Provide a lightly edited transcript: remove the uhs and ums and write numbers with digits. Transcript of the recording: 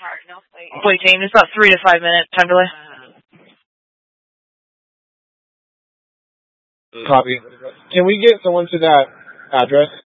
Wait, Dane, it's about 3 to 5 minutes. Time delay. Copy. Can we get someone to that address?